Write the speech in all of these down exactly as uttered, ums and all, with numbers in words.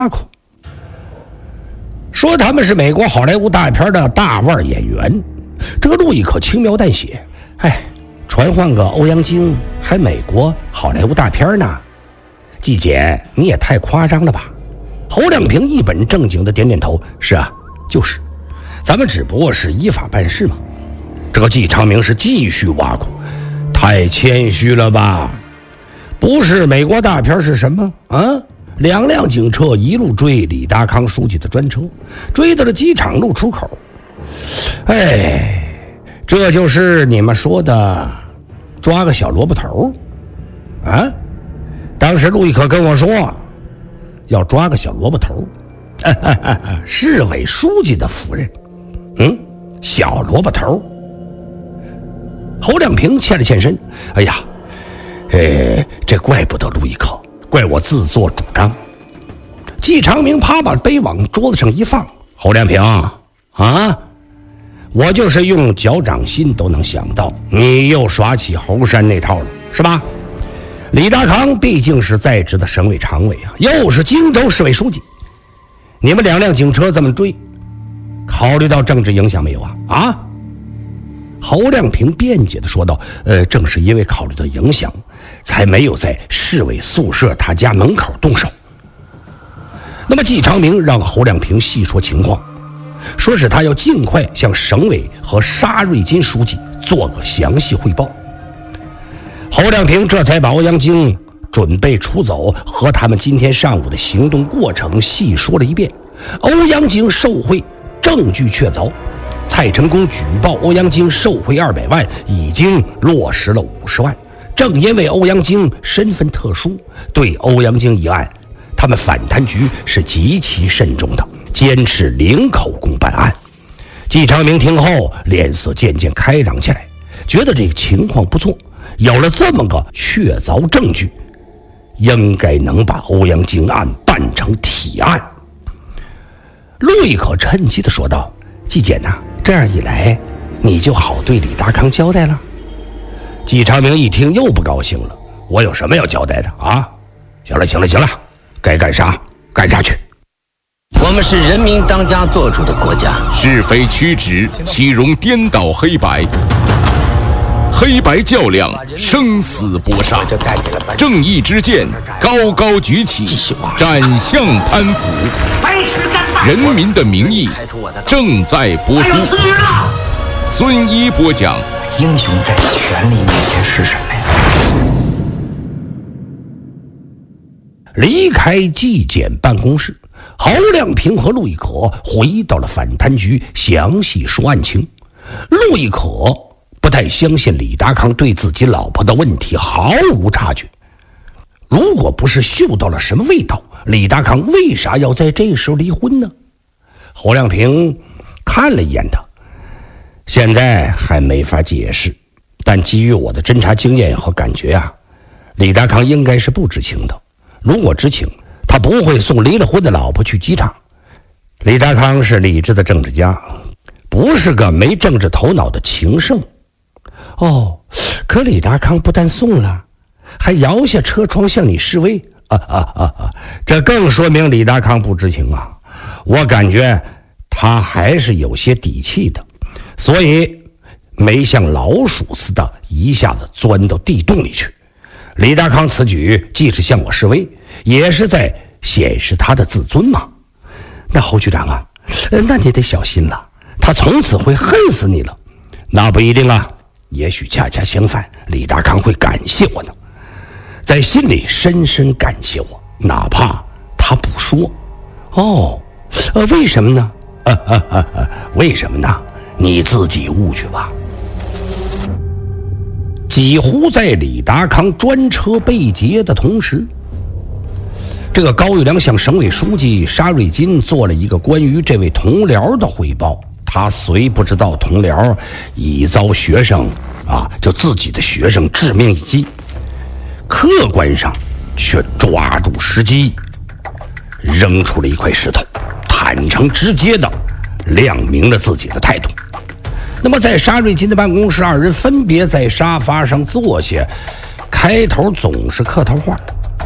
苦，说他们是美国好莱坞大片的大腕演员。这个陆亦可轻描淡写，哎，传唤个欧阳菁还美国好莱坞大片呢？季姐，你也太夸张了吧？侯亮平一本正经的点点头，是啊，就是，咱们只不过是依法办事嘛。这个季长明是继续挖苦，太谦虚了吧？不是美国大片是什么啊？两辆警车一路追李达康书记的专车，追到了机场路出口。哎，这就是你们说的抓个小萝卜头啊？当时陆亦可跟我说要抓个小萝卜头，啊啊啊啊、市委书记的夫人。嗯，小萝卜头。侯亮平欠了欠身，哎呀，哎，这怪不得陆亦可，怪我自作主张。季长明啪把杯往桌子上一放，侯亮平啊，我就是用脚掌心都能想到你又耍起侯山那套了，是吧？李达康毕竟是在职的省委常委啊，又是荆州市委书记，你们两辆警车这么追，考虑到政治影响没有啊？啊？侯亮平辩解地说道：“呃，正是因为考虑到影响，才没有在市委宿舍他家门口动手。”那么季长明让侯亮平细说情况，说是他要尽快向省委和沙瑞金书记做个详细汇报。侯亮平这才把欧阳菁准备出走和他们今天上午的行动过程细说了一遍。欧阳菁受贿证据确凿，蔡成功举报欧阳菁受贿二百万，已经落实了五十万。正因为欧阳菁身份特殊，对欧阳菁一案，他们反贪局是极其慎重的，坚持零口供办案。季长明听后脸色渐渐开朗起来，觉得这个情况不错，有了这么个确凿证据，应该能把欧阳菁案办成体案。陆亦可趁机地说道：“季姐呢？这样一来，你就好对李达康交代了。”季长明一听又不高兴了：“我有什么要交代的啊？行了行了行了，该干啥干啥去。 我们是人民当家作主的国家， 是非曲直，岂容颠倒黑白？黑白较量，生死搏杀，正义之剑高高举起，斩向潘福。人民的名义正在播出。孙一播讲： 英雄在权力面前是什么呀？ 离开纪检办公室，侯亮平和陆亦可回到了反贪局，详细说案情。陆亦可不太相信李达康对自己老婆的问题毫无察觉，如果不是嗅到了什么味道，李达康为啥要在这时候离婚呢？侯亮平看了一眼他，现在还没法解释，但基于我的侦查经验和感觉啊，李达康应该是不知情的。如果知情，他不会送离了婚的老婆去机场。李达康是理智的政治家，不是个没政治头脑的情圣。哦，可李达康不但送了，还摇下车窗向你示威啊啊啊啊！这更说明李达康不知情啊！我感觉他还是有些底气的，所以没像老鼠似的一下子钻到地洞里去。李达康此举既是向我示威，也是在显示他的自尊嘛。那侯局长啊，那你得小心了，他从此会恨死你了。那不一定啊，也许恰恰相反，李达康会感谢我呢，在心里深深感谢我，哪怕他不说。哦，呃，为什么呢？啊啊啊啊！为什么呢？你自己悟去吧。几乎在李达康专车被劫的同时，这个高玉良向省委书记沙瑞金做了一个关于这位同僚的汇报。他虽不知道同僚已遭学生啊，就自己的学生致命一击，客观上却抓住时机，扔出了一块石头，坦诚直接的亮明了自己的态度。那么在沙瑞金的办公室，二人分别在沙发上坐下，开头总是客套话。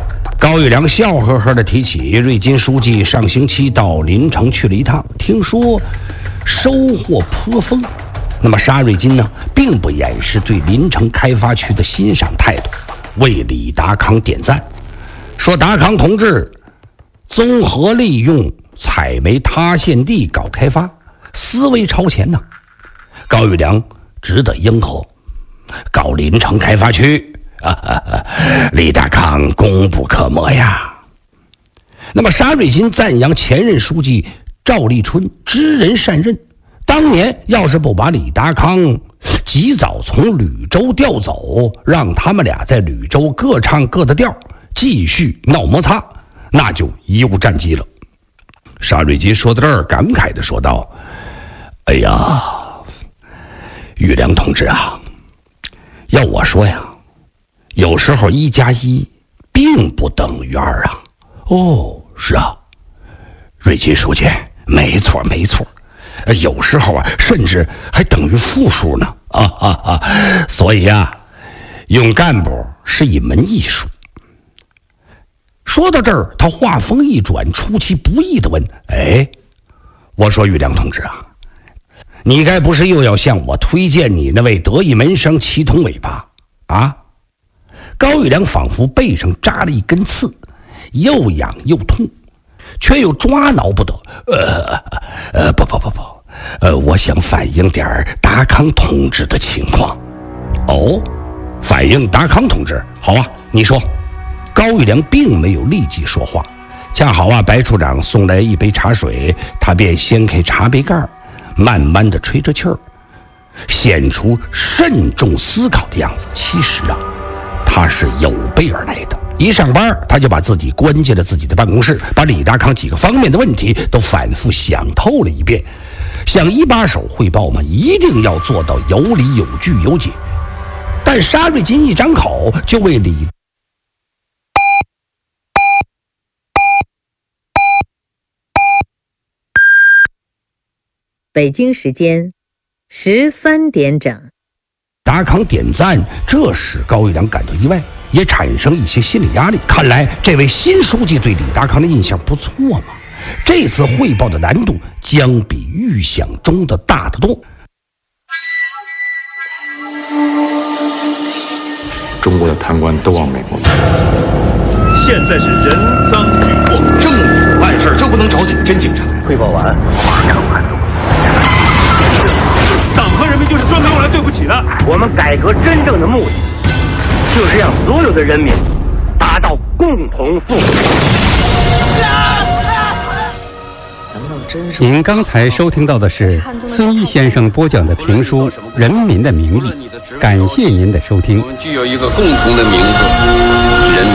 高育良笑呵呵地提起，瑞金书记上星期到临城去了一趟，听说收获颇丰。那么沙瑞金呢，并不掩饰对临城开发区的欣赏态度，为李达康点赞，说达康同志综合利用采煤塌陷地搞开发，思维超前呢。高育良值得应和，搞临城开发区啊啊啊，李达康功不可没呀。那么沙瑞金赞扬前任书记赵立春知人善任，当年要是不把李达康及早从吕州调走，让他们俩在吕州各唱各的调，继续闹摩擦，那就贻误战机了。沙瑞金说到这儿，感慨地说道：哎呀，育良同志啊，要我说呀，有时候一加一并不等于二啊。哦，是啊，瑞金书记，没错没错，有时候啊，甚至还等于负数呢。啊啊啊！所以啊，用干部是一门艺术。说到这儿，他话锋一转，出其不意地问：哎，我说育良同志啊，你该不是又要向我推荐你那位得意门生祁同伟吧？啊？高育良仿佛背上扎了一根刺，又痒又痛，却又抓挠不得。呃呃，不不不不，呃，我想反映点达康同志的情况。哦，反映达康同志，好啊，你说。高育良并没有立即说话，恰好啊，白处长送来一杯茶水，他便掀开茶杯盖，慢慢地吹着气儿，显出慎重思考的样子。其实啊，他是有备而来的。一上班，他就把自己关进了自己的办公室，把李达康几个方面的问题都反复想透了一遍。向一把手汇报嘛，一定要做到有理有据有解。但沙瑞金一张口就为李北京时间十三点整， 达康点赞，这使高育良感到意外，也产生一些心理压力。看来这位新书记对李达康的印象不错嘛。这次汇报的难度将比预想中的大得多。 中国的贪官都往美国跑。 现在是人赃俱获，政府办事就不能找几个真警察？ 汇报完，马上派出。 党和人民就是专门用来对不起的。 我们改革真正的目的，就是让所有的人民达到共同富裕。 您刚才收听到的是孙毅先生播讲的评书《人民的名义》，感谢您的收听。 我们具有一个共同的名字，人民。